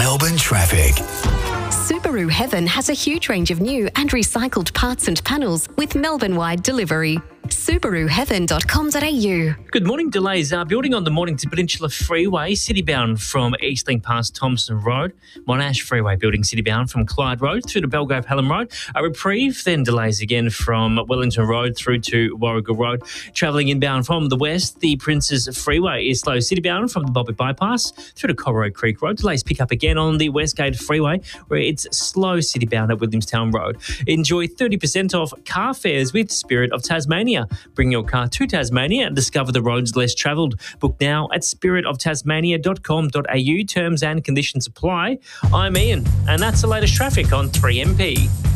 Melbourne traffic. Subaru Heaven has a huge range of new and recycled parts and panels with Melbourne-wide delivery. SubaruHeaven.com.au. Good morning. Delays are building on the Mornington Peninsula Freeway, citybound from Eastlink past Thompson Road. Monash Freeway building citybound from Clyde Road through to Belgrave Hallam Road. A reprieve, then delays again from Wellington Road through to Warragul Road. Travelling inbound from the west, the Princes Freeway is slow citybound from the Bobby Bypass through to Colroy Creek Road. Delays pick up again on the Westgate Freeway where it's slow citybound at Williamstown Road. Enjoy 30% off car fares with Spirit of Tasmania. Bring your car to Tasmania and discover the roads less travelled. Book now at spiritoftasmania.com.au. Terms and conditions apply. I'm Ian, and that's the latest traffic on 3MP.